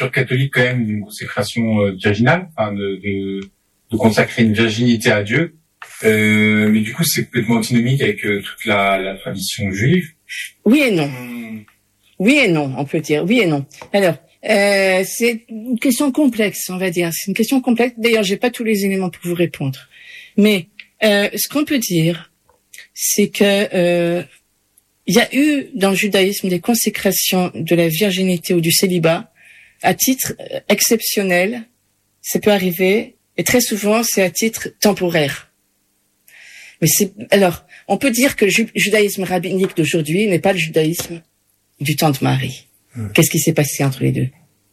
culture catholique quand même d'une consécration virginale, enfin de consacrer une virginité à Dieu. Mais du coup, c'est complètement antinomique avec toute la tradition juive. Oui et non. Oui et non, on peut dire. Oui et non. Alors, c'est une question complexe, on va dire. C'est une question complexe. D'ailleurs, j'ai pas tous les éléments pour vous répondre. Mais ce qu'on peut dire, c'est que il y a eu dans le judaïsme des consécrations de la virginité ou du célibat à titre exceptionnel. Ça peut arriver, et très souvent, c'est à titre temporaire. Mais alors, on peut dire que le judaïsme rabbinique d'aujourd'hui n'est pas le judaïsme du temps de Marie. Qu'est-ce qui s'est passé entre les deux?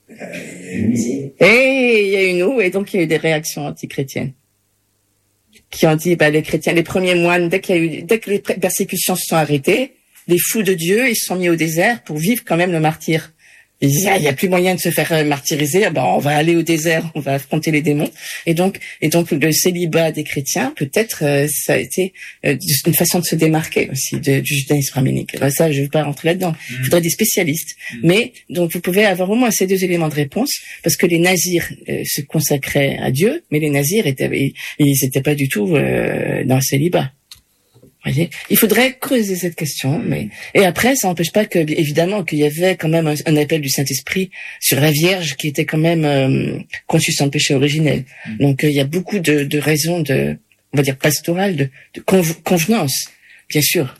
Et il y a eu nous, et donc il y a eu des réactions anti-chrétiennes qui ont dit, les chrétiens, les premiers moines, dès que les persécutions se sont arrêtées, les fous de Dieu, ils se sont mis au désert pour vivre quand même le martyre. Ils disaient, il y a plus moyen de se faire martyriser, on va aller au désert, on va affronter les démons. Et donc le célibat des chrétiens, peut-être, ça a été une façon de se démarquer aussi du judaïsme rabbinique. Alors ça, je ne vais pas rentrer là-dedans. Il faudrait des spécialistes. Mais donc vous pouvez avoir au moins ces deux éléments de réponse, parce que les nazirs se consacraient à Dieu, mais les nazirs ils étaient pas du tout dans le célibat. Voyez, il faudrait creuser cette question, et après, ça n'empêche pas que, évidemment, qu'il y avait quand même un appel du Saint-Esprit sur la Vierge qui était quand même conçue sans le péché originel. Donc, il y a beaucoup de raisons on va dire pastorales, de convenance, bien sûr.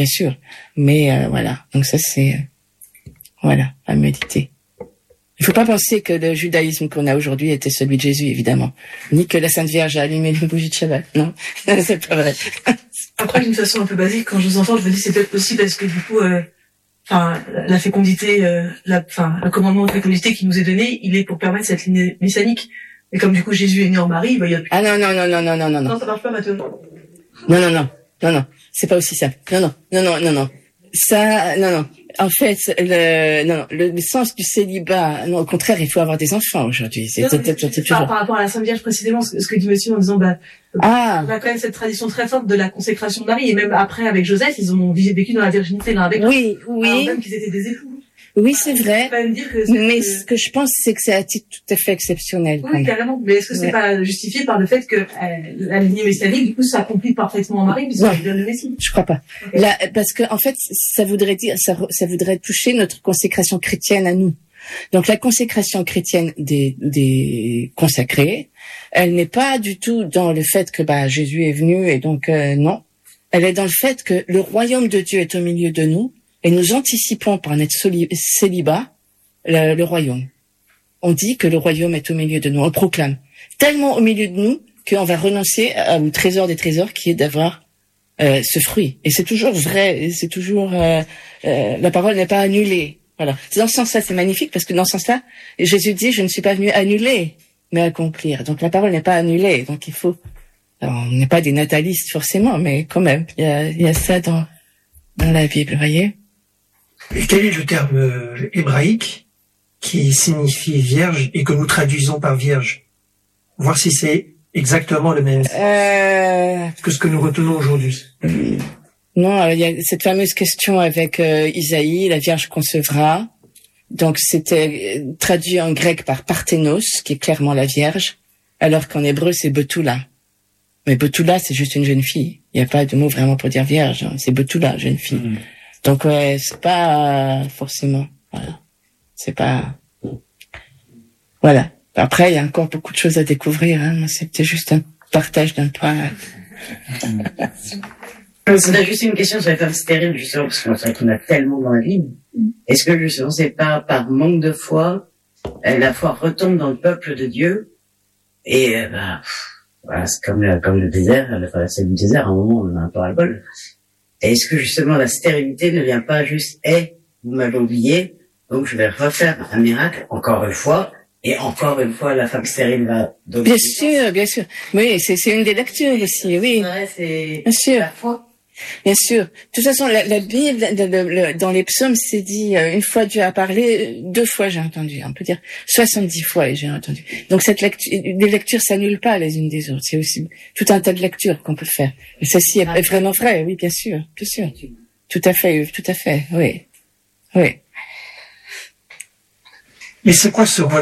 Mais voilà, donc ça c'est voilà à méditer. Il faut pas penser que le judaïsme qu'on a aujourd'hui était celui de Jésus, évidemment, ni que la Sainte Vierge a allumé les bougies de Shabbat. Non, c'est pas vrai. Après, d'une façon un peu basique, quand je vous entends, je me dis c'est peut-être aussi parce que du coup, la fécondité, le commandement de fécondité qui nous est donné, il est pour permettre cette ligne messianique. Et comme du coup Jésus est né en Marie, il y a plus... Ah non. Non, ça marche pas maintenant. Non. C'est pas aussi simple. Non. Ça, non. En fait, le sens du célibat, non, au contraire, il faut avoir des enfants aujourd'hui. Par rapport à la Sainte Vierge précisément, ce que dit monsieur en disant, on a quand même cette tradition très forte de la consécration de Marie, et même après avec Joseph, ils ont vécu dans la virginité l'un avec l'autre. Oui. Alors même qu'ils étaient des époux. Oui, c'est vrai. Mais ce que je pense, c'est que c'est à titre tout à fait exceptionnel. Oui, carrément. Mais est-ce que c'est pas justifié par le fait que la lignée messianique, du coup, s'accomplit parfaitement en Marie, puisque vient le Messie? Je crois pas. Okay. Là, parce que en fait, ça voudrait dire, ça voudrait toucher notre consécration chrétienne à nous. Donc la consécration chrétienne des consacrés, elle n'est pas du tout dans le fait que Jésus est venu et donc non. Elle est dans le fait que le royaume de Dieu est au milieu de nous. Et nous anticipons par notre célibat le royaume. On dit que le royaume est au milieu de nous. On le proclame. Tellement au milieu de nous qu'on va renoncer au trésor des trésors qui est d'avoir ce fruit. Et c'est toujours vrai. C'est toujours la parole n'est pas annulée. Voilà. Dans ce sens-là, c'est magnifique parce que dans ce sens-là, Jésus dit je ne suis pas venu annuler, mais accomplir. Donc la parole n'est pas annulée. Donc il faut. Alors, on n'est pas des natalistes forcément, mais quand même, il y a ça dans la Bible, voyez. Et quel est le terme hébraïque qui signifie vierge et que nous traduisons par vierge? Voir si c'est exactement le même que ce que nous retenons aujourd'hui. Non, alors, il y a cette fameuse question avec Isaïe, la Vierge concevra. Donc c'était traduit en grec par Parthénos, qui est clairement la Vierge, alors qu'en hébreu c'est Betula. Mais Betula, c'est juste une jeune fille. Il n'y a pas de mot vraiment pour dire vierge. Hein. C'est Betula, jeune fille. Donc ouais, c'est pas forcément. Voilà, c'est pas. Voilà. Après, il y a encore beaucoup de choses à découvrir. Hein. C'était juste un partage d'un point. C'est juste une question sur les femmes stériles, justement, parce qu'on sait qu'on a tellement dans la Bible. Est-ce que justement, c'est pas par manque de foi, la foi retombe dans le peuple de Dieu, et voilà, c'est comme le désert, c'est le désert. À un moment, on a un peu ras-le-bol. Et est-ce que justement la stérilité ne vient pas juste, vous m'avez oublié, donc je vais refaire un miracle encore une fois, et encore une fois la femme stérile va dominer. Bien sûr. Oui, c'est une des lectures aussi, oui. Ouais, c'est bien sûr. La foi. Bien sûr. De toute façon, la Bible, dans les psaumes, c'est dit, une fois Dieu a parlé, 2 fois j'ai entendu. On peut dire 70 fois et j'ai entendu. Donc les lectures s'annulent pas les unes des autres. C'est aussi tout un tas de lectures qu'on peut faire. Et ceci est vraiment vrai, oui, bien sûr. Tout à fait, oui. Mais c'est quoi ce